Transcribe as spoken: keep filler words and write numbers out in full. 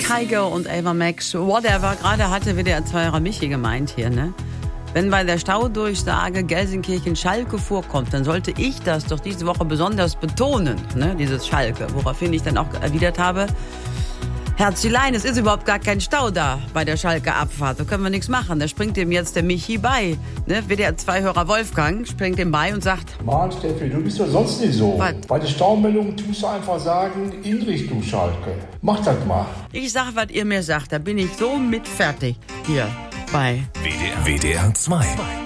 Tiger und Ava Max, whatever. Gerade hatte W D R zwei Michi gemeint hier, ne? Wenn bei der Staudurchsage Gelsenkirchen-Schalke vorkommt, dann sollte ich das doch diese Woche besonders betonen, ne? Dieses Schalke. Woraufhin ich dann auch erwidert habe, Herzilein, es ist überhaupt gar kein Stau da bei der Schalke-Abfahrt. Da können wir nichts machen. Da springt dem jetzt der Michi bei. Ne? W D R zwei-Hörer Wolfgang springt dem bei und sagt, Mann, Steffi, du bist doch sonst nicht so. Was? Bei der Staumeldung tust du einfach sagen, in Richtung Schalke. Mach das mal. ich sag, was ihr mir sagt. Da bin ich so mit fertig hier bei W D R zwei.